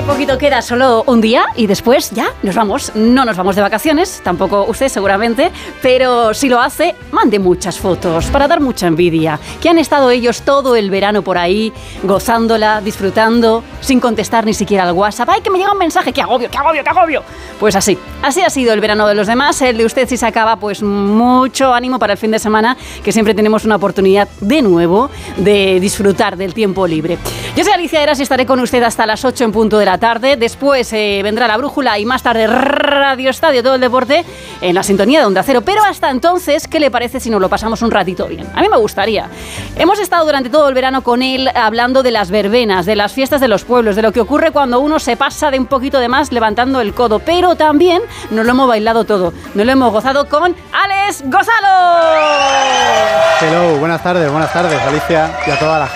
poquito queda, solo un día y después ya nos vamos. No nos vamos de vacaciones, tampoco usted seguramente, pero si lo hace, mande muchas fotos para dar mucha envidia. Que han estado ellos todo el verano por ahí, gozándola, disfrutando, sin contestar ni siquiera al WhatsApp. ¡Ay, que me llega un mensaje! ¡Qué agobio, qué agobio, qué agobio! Pues así ha sido el verano de los demás. El de usted, si se acaba, pues mucho ánimo para el fin de semana, que siempre tenemos una oportunidad de nuevo de disfrutar del tiempo libre. Yo soy Alicia Eras y estaré con usted hasta las 8 en punto de la tarde. Después vendrá La Brújula y más tarde Radio Estadio, todo el deporte en la sintonía de Onda Cero. Pero hasta entonces, ¿qué le parece si nos lo pasamos un ratito bien? A mí me gustaría. Hemos estado durante todo el verano con él hablando de las verbenas, de las fiestas de los pueblos, de lo que ocurre cuando uno se pasa de un poquito de más levantando el codo. Pero también nos lo hemos bailado todo. Nos lo hemos gozado con Alex Gonzalo. Hello, buenas tardes, Alicia, y a toda la gente.